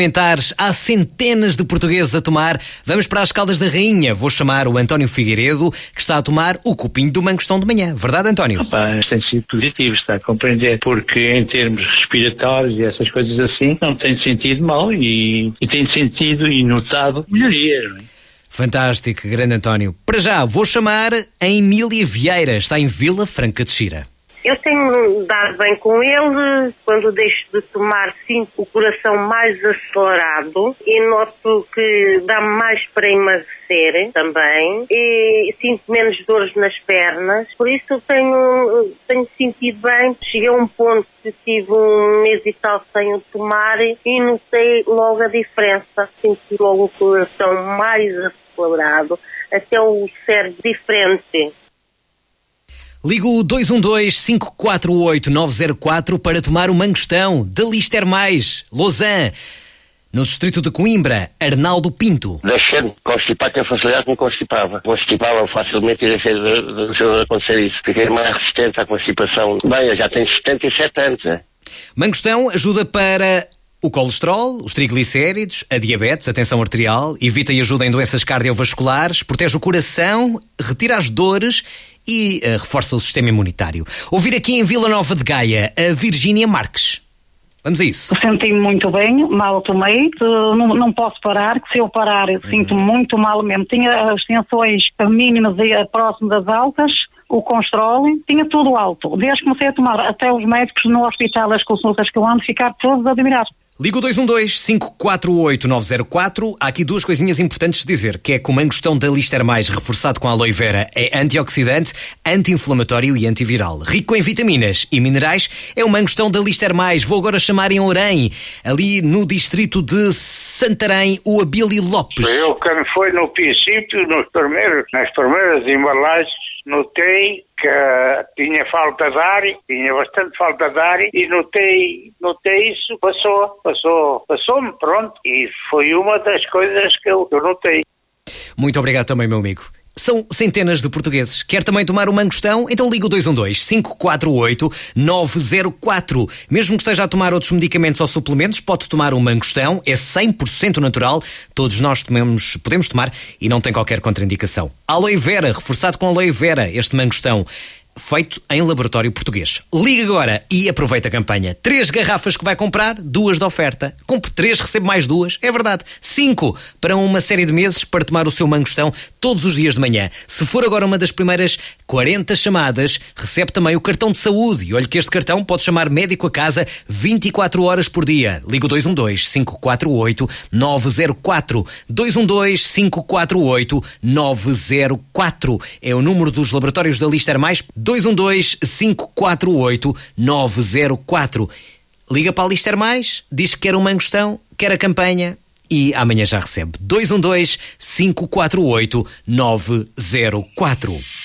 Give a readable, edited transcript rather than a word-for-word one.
Há centenas de portugueses a tomar. Vamos para as Caldas da Rainha. Vou chamar o António Figueiredo, que está a tomar o copinho do mangostão de manhã. Verdade, António? Tem sido positivo, está a compreender, porque em termos respiratórios e essas coisas assim, não tem sentido mal e tem sentido e notado melhoria, não é? Fantástico, grande António. Para já, vou chamar a Emília Vieira. Está em Vila Franca de Xira. Eu tenho dado bem com ele. Quando deixo de tomar, sinto o coração mais acelerado e noto que dá mais para emagrecer também e sinto menos dores nas pernas. Por isso tenho sentido bem. Cheguei a um ponto que tive um mês e tal sem o tomar e notei logo a diferença. Senti logo o coração mais acelerado, até o cérebro diferente. Ligo o 212-548-904 para tomar o mangostão da Lister Mais, Lausanne. No distrito de Coimbra, Arnaldo Pinto. Deixei de constipar, que a facilidade que me constipava. Constipava facilmente e deixei de acontecer isso. Fiquei mais resistente à constipação. Bem, eu já tenho 77 anos. Mangostão ajuda para o colesterol, os triglicéridos, a diabetes, a tensão arterial, evita e ajuda em doenças cardiovasculares, protege o coração, retira as dores e reforça o sistema imunitário. Ouvir aqui em Vila Nova de Gaia a Virgínia Marques. Vamos a isso. Senti-me muito bem, mal tomei, não posso parar, que se eu parar eu sinto muito mal mesmo. Tinha as tensões mínimas e próximas das altas, o colesterol, tinha tudo alto. Desde que comecei a tomar, até os médicos no hospital, as consultas que eu ando, ficar todos admirados. Ligo 212-548-904. Há aqui duas coisinhas importantes de dizer, que é que o mangostão da Lister Mais, reforçado com aloe vera, é antioxidante, anti-inflamatório e antiviral. Rico em vitaminas e minerais, é o mangostão da Lister Mais. Vou agora chamar em Orém, ali no distrito de Santarém, o Abílio Lopes. Eu, quando foi no princípio, nas primeiras embalagens, notei que tinha falta de ar, tinha bastante falta de ar e notei isso, passou-me, pronto, e foi uma das coisas que eu notei. Muito obrigado também, meu amigo. São centenas de portugueses. Quer também tomar o mangostão? Então liga o 212-548-904. Mesmo que esteja a tomar outros medicamentos ou suplementos, pode tomar o mangostão. É 100% natural. Todos nós podemos tomar e não tem qualquer contraindicação. Aloe vera, reforçado com aloe vera, este mangostão. Feito em laboratório português. Liga agora e aproveita a campanha. 3 garrafas que vai comprar, 2 de oferta. Compre 3, recebe mais 2. É verdade. 5 para uma série de meses para tomar o seu mangostão todos os dias de manhã. Se for agora uma das primeiras 40 chamadas, recebe também o cartão de saúde. E olhe que este cartão pode chamar médico a casa 24 horas por dia. Liga o 212-548-904. 212-548-904. É o número dos laboratórios da Lister Mais. 212-548-904. Liga para a Lister Mais, diz que quer um mangostão, quer a campanha e amanhã já recebe. 212-548-904.